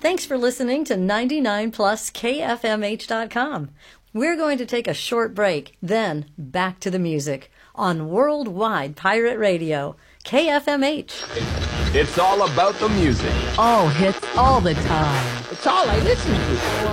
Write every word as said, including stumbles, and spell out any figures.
Thanks for listening to ninety-nine plus K F M H dot com. We're going to take a short break, then back to the music on Worldwide Pirate Radio, K F M H. It's all about the music. All hits all the time. It's all I listen to.